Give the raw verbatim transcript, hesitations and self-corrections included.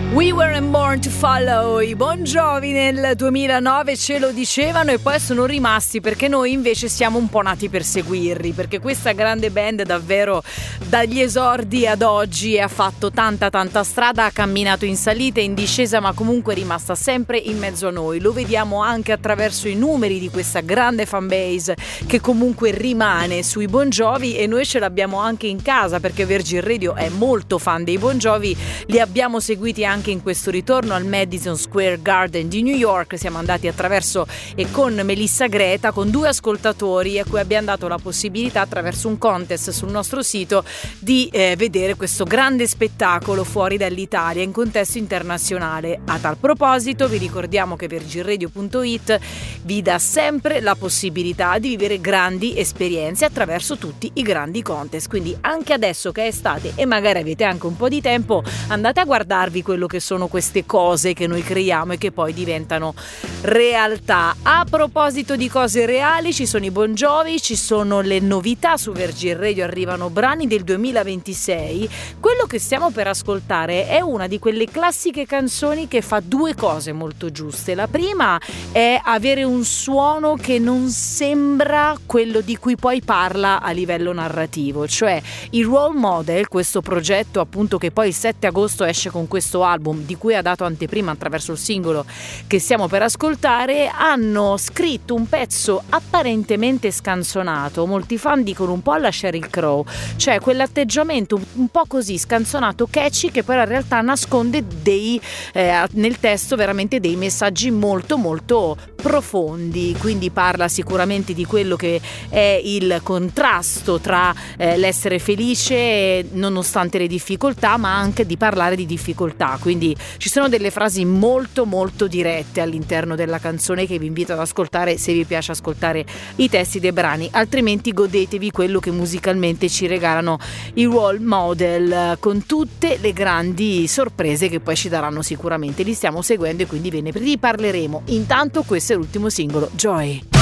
We weren't born to follow. I Bon Jovi nel duemilanove ce lo dicevano e poi sono rimasti, perché noi invece siamo un po' nati per seguirli, perché questa grande band davvero dagli esordi ad oggi ha fatto tanta tanta strada, ha camminato in salita e in discesa, ma comunque è rimasta sempre in mezzo a noi. Lo vediamo anche attraverso i numeri di questa grande fanbase che comunque rimane sui Bon Jovi, e noi ce l'abbiamo anche in casa perché Virgin Radio è molto fan dei Bon Jovi. Li abbiamo seguiti anche in questo ritorno al Madison Square Garden di New York. Siamo andati attraverso e con Melissa Greta, con due ascoltatori a cui abbiamo dato la possibilità, attraverso un contest sul nostro sito, di eh, vedere questo grande spettacolo fuori dall'Italia in contesto internazionale. A tal proposito vi ricordiamo che virgin radio punto it vi dà sempre la possibilità di vivere grandi esperienze attraverso tutti i grandi contest, quindi anche adesso che è estate e magari avete anche un po' di tempo, andate a guardarvi quello che sono queste cose che noi creiamo e che poi diventano realtà. A proposito di cose reali, ci sono i Bon Jovi, ci sono le novità su Virgin Radio, arrivano brani del duemilaventisei. Quello che stiamo per ascoltare è una di quelle classiche canzoni che fa due cose molto giuste. La prima è avere un suono che non sembra quello di cui poi parla a livello narrativo, cioè i Role Model, questo progetto appunto che poi il sette agosto esce con questo album di cui ha dato anteprima attraverso il singolo che stiamo per ascoltare, hanno scritto un pezzo apparentemente scanzonato. Molti fan dicono un po' alla Sheryl Crow, cioè quell'atteggiamento un po' così scanzonato, catchy, che però in realtà nasconde dei eh, nel testo veramente dei messaggi molto molto profondi. Quindi parla sicuramente di quello che è il contrasto tra eh, l'essere felice nonostante le difficoltà, ma anche di parlare di difficoltà. Quindi ci sono delle frasi molto molto dirette all'interno della canzone che vi invito ad ascoltare se vi piace ascoltare i testi dei brani, altrimenti godetevi quello che musicalmente ci regalano i Role Model, con tutte le grandi sorprese che poi ci daranno sicuramente. Li stiamo seguendo e quindi ve ne riparleremo. Intanto questo è l'ultimo singolo, Joy.